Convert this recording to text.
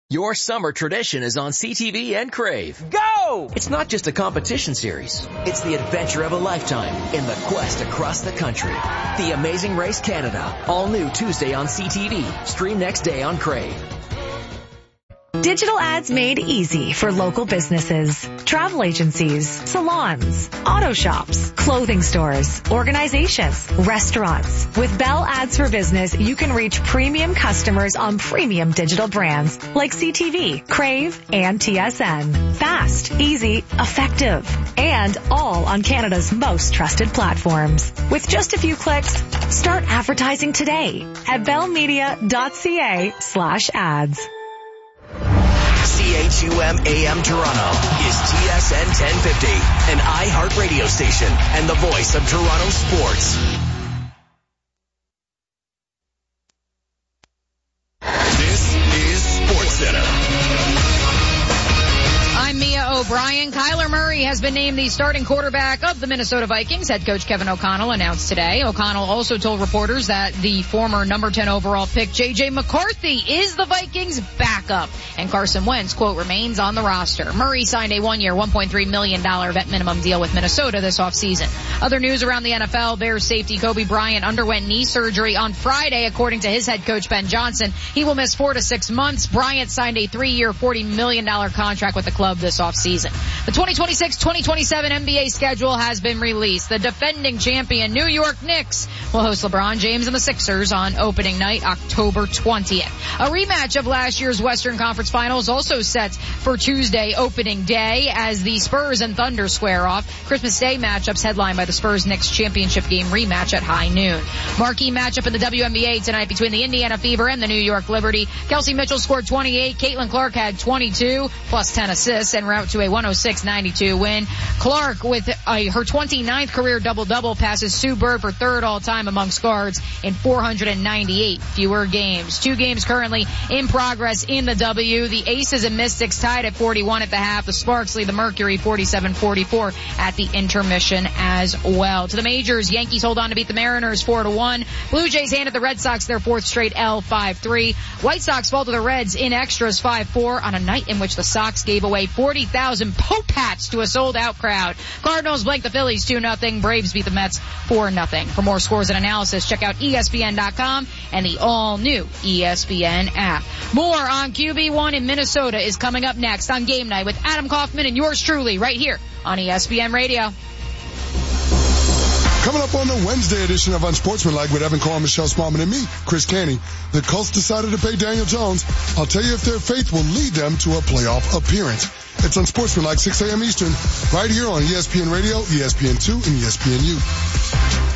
Your summer tradition is on CTV and Crave. Go! It's not just a competition series. It's the adventure of a lifetime in the quest across the country. The Amazing Race Canada. All new Tuesday on CTV. Stream next day on Crave. Digital ads made easy for local businesses, travel agencies, salons, auto shops, clothing stores, organizations, restaurants. With Bell Ads for Business, you can reach premium customers on premium digital brands like CTV, Crave, and TSN. Fast, easy, effective, and all on Canada's most trusted platforms. With just a few clicks, start advertising today at bellmedia.ca/ads. CHUM AM Toronto is TSN 1050, an iHeart radio station and the voice of Toronto sports. This is SportsCenter. I'm Mia O'Brien. Kyler Murray has been named the starting quarterback of the Minnesota Vikings. Head coach Kevin O'Connell announced today. O'Connell also told reporters that the former number 10 overall pick J.J. McCarthy is the Vikings' backup. And Carson Wentz, quote, remains on the roster. Murray signed a one-year, $1.3 million vet minimum deal with Minnesota this offseason. Other news around the NFL, Bears safety Kobe Bryant underwent knee surgery on Friday, according to his head coach Ben Johnson. He will miss 4 to 6 months. Bryant signed a 3-year, $40 million contract with the club this offseason. The 2026-2027 NBA schedule has been released. The defending champion New York Knicks will host LeBron James and the Sixers on opening night, October 20th. A rematch of last year's Western Conference Finals also set for Tuesday opening day as the Spurs and Thunder square off. Christmas Day matchups headlined by the Spurs-Knicks championship game rematch at high noon. Marquee matchup in the WNBA tonight between the Indiana Fever and the New York Liberty. Kelsey Mitchell scored 28. Caitlin Clark had 22 plus 10 assists en route to a 106-92 win. Clark with her 29th career double-double passes Sue Bird for third all-time amongst guards in 498 fewer games. 2 games currently in progress in the W. The Aces and Mystics tied at 41 at the half. The Sparks lead the Mercury 47-44 at the intermission as well. To the majors, Yankees hold on to beat the Mariners 4-1. Blue Jays handed the Red Sox their 4th straight L 5-3. White Sox fall to the Reds in extras 5-4 on a night in which the Sox gave away 40,000 Pope hats to a sold-out crowd. Cardinals blank the Phillies 2-0. Braves beat the Mets 4-0. For more scores and analysis, check out ESPN.com and the all-new ESPN app. More on QB1 in Minnesota is coming up next on Game Night with Adam Kaufman and yours truly right here on ESPN Radio. Coming up on the Wednesday edition of Unsportsmanlike with Evan Carr, Michelle Smallman, and me, Chris Canny, the Colts decided to pay Daniel Jones. I'll tell you if their faith will lead them to a playoff appearance. It's Unsportsmanlike, 6 a.m. Eastern, right here on ESPN Radio, ESPN2, and ESPNU.